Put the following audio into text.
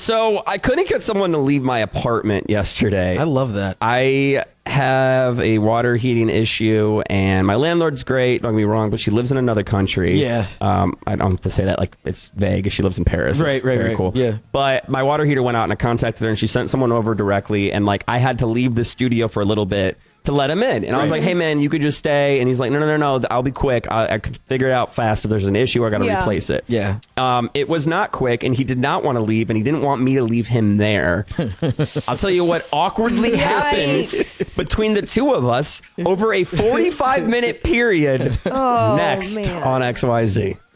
So I couldn't get someone to leave my apartment yesterday. I love that. I have a water heating issue, and my landlord's great, don't get me wrong, but she lives in another country. Yeah. I don't have to say that like it's vague. She lives in Paris. Right, It's very cool. Yeah. But my water heater went out, and I contacted her, and she sent someone over directly, and like I had to leave the studio for a little bit to let him in. And I was like, hey man, you could just stay. And he's like, no, I'll be quick. I could figure it out fast. If there's an issue, I got to replace it. Yeah. It was not quick, and he did not want to leave, and he didn't want me to leave him there. I'll tell you what awkwardly happened between the two of us over a 45-minute period next man. on XYZ.